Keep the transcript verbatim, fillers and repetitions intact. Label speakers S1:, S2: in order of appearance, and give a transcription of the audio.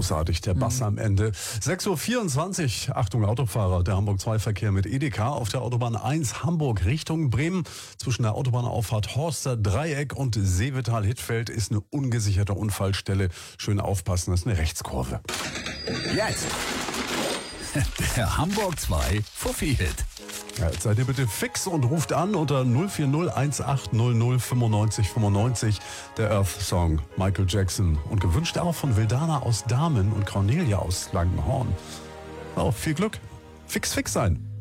S1: großartig, der Bass am Ende. sechs Uhr vierundzwanzig, Achtung Autofahrer, der Hamburg zwei Verkehr mit Edeka auf der Autobahn eins Hamburg Richtung Bremen. Zwischen der Autobahnauffahrt Horster Dreieck und Seevetal-Hittfeld ist eine ungesicherte Unfallstelle. Schön aufpassen, das ist eine Rechtskurve.
S2: Jetzt der Hamburg zwei Fuffi-Hit.
S1: Ja, jetzt seid ihr bitte fix und ruft an unter null vier null eins acht null null fünfundneunzig fünfundneunzig. Der Earth-Song Michael Jackson. Und gewünscht auch von Wildana aus Damen und Cornelia aus Langenhorn. Oh, viel Glück. Fix, fix sein.